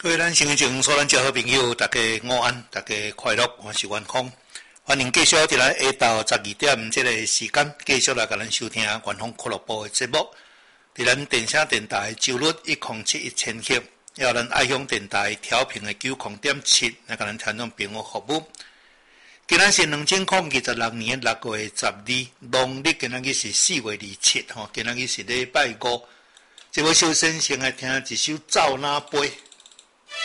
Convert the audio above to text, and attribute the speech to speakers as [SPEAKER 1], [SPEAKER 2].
[SPEAKER 1] 各位咱新情所咱交好朋友，大家午安，大家快乐，我是元丰，欢迎继续伫来下昼12点这个时间，继续来甲咱收听元丰俱乐部的节目。伫咱电声电台周日1071000赫，也有咱爱乡电台调频的90.7，来甲咱听众朋友服务。今仔是2026年6月12，农历今仔日是4月27，今仔日是礼拜五。这位首先先来听一首《走哪飞》。